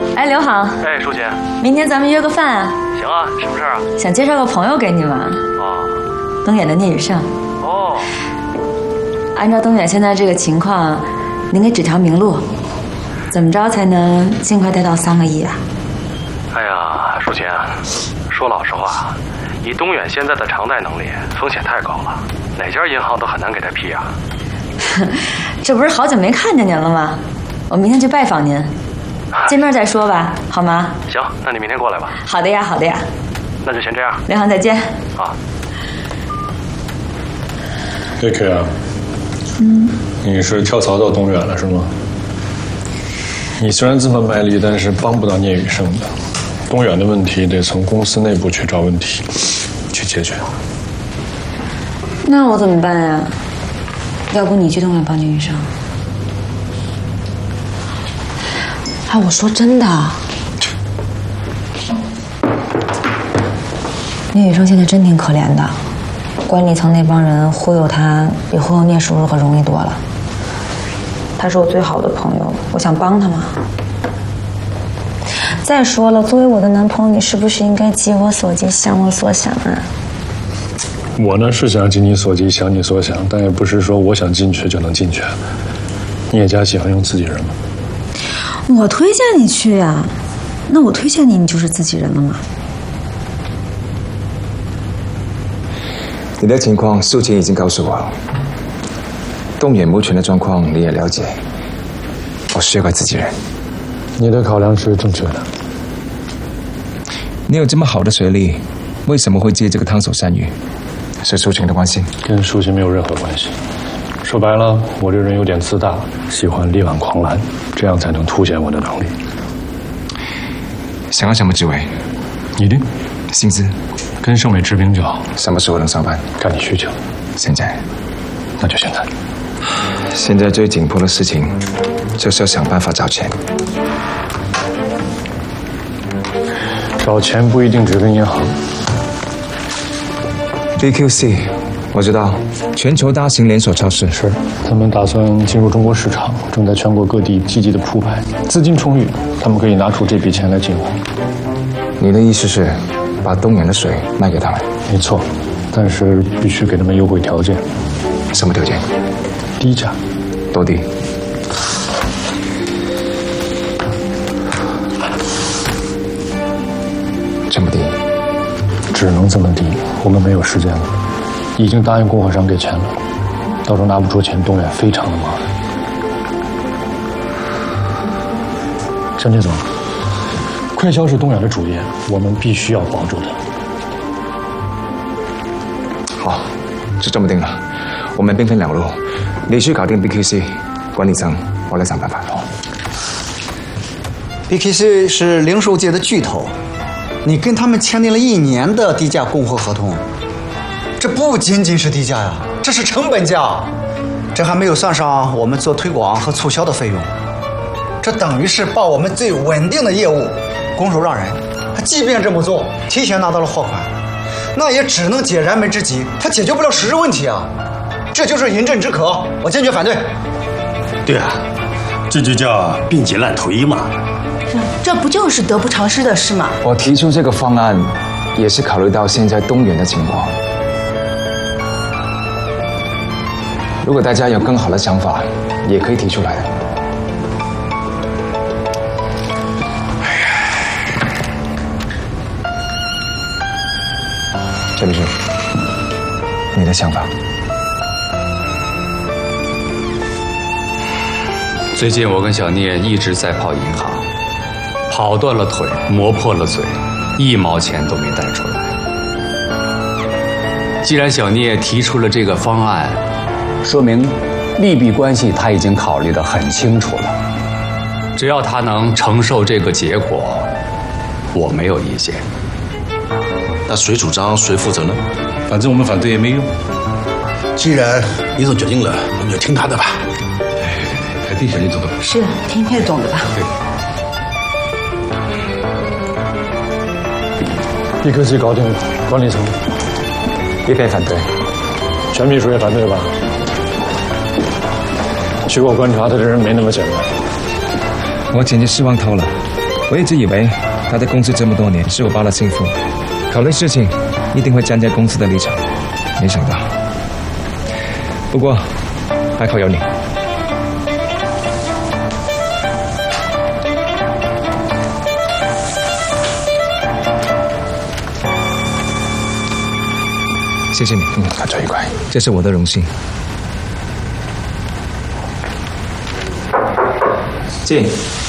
哎，刘好。 哎，舒姐， 明天咱们约个饭啊？ 行啊，什么事儿啊？ 想介绍个朋友给你嘛。东远的聂雨胜。 哦。 按照东远现在这个情况，您给指条明路，怎么着才能尽快贷到3个亿啊？ 哎呀，舒姐，说老实话，以东远现在的偿贷能力，风险太高了，哪家银行都很难给他批啊。 这不是好久没看见您了吗？我明天去拜访您，见面再说吧，好吗？ 行，那你明天过来吧。 好的呀，好的呀。 那就先这样。 刘航，再见。 啊。 AK 啊，你是跳槽到东远了是吗？你虽然这么卖力，但是帮不到聂雨胜的。东远的问题得从公司内部去找问题，去解决。 那我怎么办呀？要不你去东远帮聂雨胜？哎，我说真的，聂雨胜现在真挺可怜的，管理层那帮人忽悠他，比忽悠聂叔叔可容易多了。他是我最好的朋友，我想帮他嘛。再说了，作为我的男朋友，你是不是应该急我所急，想我所想啊？ 我呢是想急你所急，想你所想，但也不是说我想进去就能进去。聂家喜欢用自己人吗？ 我推荐你去呀，那我推荐你，你就是自己人了吗？ 你的情况，素琴已经告诉我了。东远目前的状况你也了解，我需要个自己人。 你的考量是正确的。 你有这么好的学历，为什么会接这个烫手山芋？是素琴的关系？ 跟素琴没有任何关系。说白了，我这人有点自大，喜欢力挽狂澜，这样才能凸显我的能力。 想要什么职位？ 你的薪资跟盛伟持平就好。 什么时候能上班？ 看你需求。 现在？ 那就现在。 现在最紧迫的事情，就是要想办法找钱。 找钱不一定只跟银行。 BQC， 我知道，全球大型连锁超市是，他们打算进入中国市场，正在全国各地积极的铺排，资金充裕，他们可以拿出这笔钱来进货。 你的意思是，把东远的水卖给他们？ 没错，但是必须给他们优惠条件。 什么条件？ 低价。 多低？这么低？ 只能这么低，我们没有时间了。已经答应供货商给钱了，到时候拿不出钱，东远非常的麻烦。陈铁总，快销是东远的主业，我们必须要保住它。 好，就这么定了。我们兵分两路，你去搞定 BQC 管理层，我来想办法。 BQC 是零售界的巨头，你跟他们签订了1年的低价供货合同，这不仅仅是低价呀，这是成本价，这还没有算上我们做推广和促销的费用，这等于是把我们最稳定的业务拱手让人。即便这么做，提前拿到了货款，那也只能解燃眉之急，它解决不了实质问题啊。这就是饮鸩止渴，我坚决反对。 对啊，这就叫病急乱投医嘛。 这不就是得不偿失的事吗？ 我提出这个方案，也是考虑到现在东远的情况。如果大家有更好的想法，也可以提出来的。陈律师，你的想法？ 最近我跟小聂一直在跑银行，跑断了腿，磨破了嘴，1毛钱都没带出来。既然小聂提出了这个方案，说明利弊关系他已经考虑得很清楚了。只要他能承受这个结果，我没有意见。 那谁主张谁负责呢？反正我们反对也没用。既然李总决定了，我们就听他的吧。还听小聂总的吧。 是的，听聂总的吧。 对。BQC搞定了，管理层一片反对， 全秘书也反对吧？去过观察，他这人没那么简单。 我简直失望透了。 我一直以为他在公司这么多年是我爸的心腹，考虑事情一定会站在公司的立场，没想到。不过还好有你。谢谢你， 合作愉快。 这是我的荣幸。进。